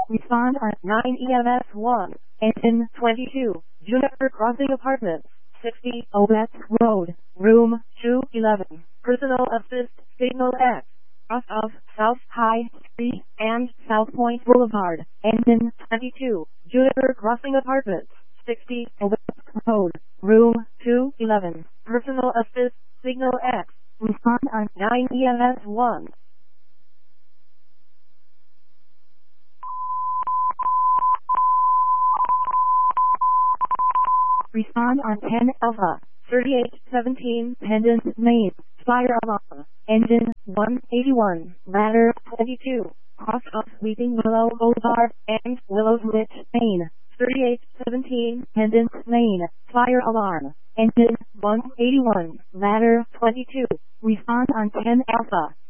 Respond on 9 EMS 1. Engine 22. Juniper Crossing Apartments. 60 Ovett Road. Room 211. Personal assist. Signal X. Off of South High Street and South Point Boulevard. Engine 22. Juniper Crossing Apartments. 60 Ovett Road. Room 211. Personal assist. Signal X. Respond on 9 EMS 1. Respond on 10 Alpha. 3817 Pendant Main. Fire alarm. Engine 181. Ladder 22. Cross of Weeping Willow Boulevard and Willows Ridge, Maine. 3817 Pendant Lane. Fire alarm. Engine 181. Ladder 22. Respond on 10 Alpha.